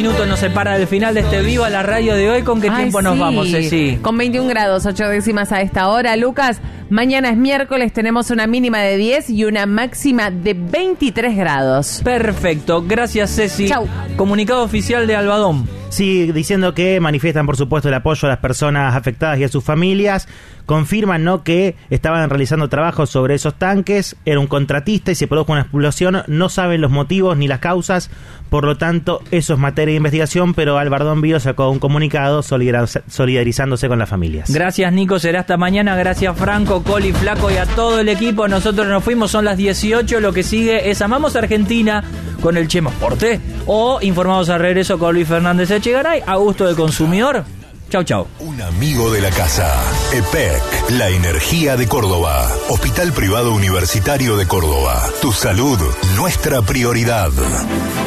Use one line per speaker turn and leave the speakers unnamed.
minutos nos separa del final de este Viva la Radio de hoy. ¿Con qué tiempo nos vamos, Ceci?
Con 21 grados, 8 décimas a esta hora. Lucas, mañana es miércoles, tenemos una mínima de 10 y una máxima de 23 grados.
Perfecto, gracias, Ceci.
Chau.
Comunicado oficial de Albadón.
Sí, diciendo que manifiestan, por supuesto, el apoyo a las personas afectadas y a sus familias. Confirman, ¿no?, que estaban realizando trabajos sobre esos tanques. Era un contratista y se produjo una explosión. No saben los motivos ni las causas. Por lo tanto, eso es materia de investigación. Pero Albardón Bio sacó un comunicado solidarizándose con las familias.
Gracias, Nico. Será hasta mañana. Gracias, Franco, Coli, Flaco y a todo el equipo. Nosotros nos fuimos. Son las 18. Lo que sigue es Amamos Argentina con el Chemo Porte. O Informados al Regreso con Luis Fernández Echegaray. A gusto del consumidor. Chau, chau.
Un amigo de la casa. EPEC, la energía de Córdoba. Hospital Privado Universitario de Córdoba. Tu salud, nuestra prioridad.